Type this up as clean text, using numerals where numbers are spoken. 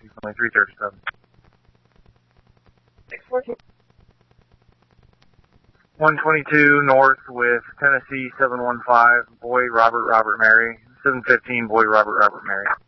He's only 337. 614. 122 north with Tennessee 715, Boy Robert Mary. 715, Boy Robert Mary.